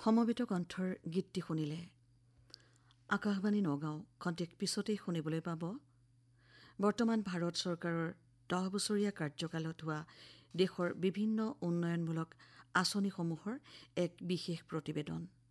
সমবেত কণ্ঠৰ গীতটি শুনিলে। আকাশবাণী নগাঁও খন্তেক পিছতেই শুনিবলৈ পাব বৰ্তমান ভাৰত চৰকাৰৰ 10 বছৰীয়া কাৰ্যকালত হোৱা দেশৰ বিভিন্ন উন্নয়নমূলক আঁচনিসমূহৰ এক বিশেষ প্ৰতিবেদন।